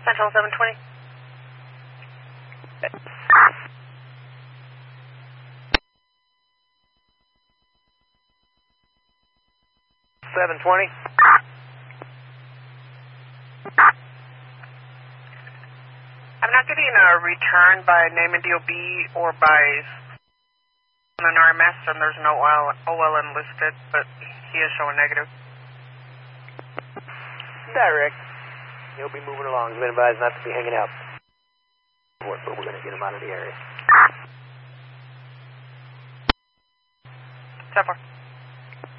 Central 720. 720. I'm not getting a return by name and DOB or by an RMS, and there's no OLN listed, but he is showing negative. Direct. He'll be moving along. He's been advised not to be hanging out. But we're going to get him out of the area. 10-4.